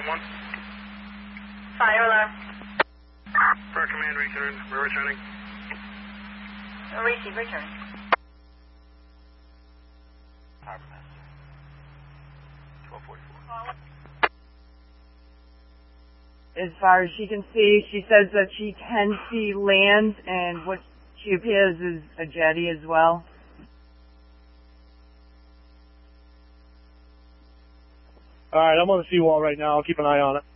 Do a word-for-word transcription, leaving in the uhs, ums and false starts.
Station one. Fire alarm. For command, return. We're returning. Receive, return. Harbor Master. twelve forty-four. As far as she can see, she says that she can see land and what she appears is a jetty as well. Alright, I'm on the seawall right now. I'll keep an eye on it.